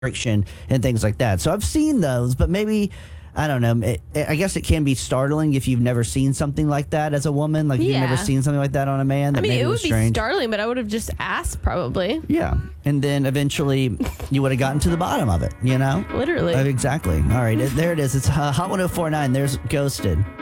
restriction and things like that. So I've seen those, but maybe I don't know. I guess it can be startling if you've never seen something like that as a woman. Like you've never seen something like that on a man. I mean, it would be strange. startling, but I would have just asked probably. Yeah, and then eventually you would have gotten to the bottom of it. You know, Literally. Exactly. All right, there it is. It's Hot 1049. There's Ghosted.